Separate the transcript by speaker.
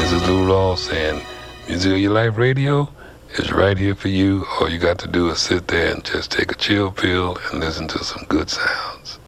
Speaker 1: This is Lou Ross saying, Music of Your Life Radio is right here for you. All you got to do is sit there and just take a chill pill and listen to some good sounds.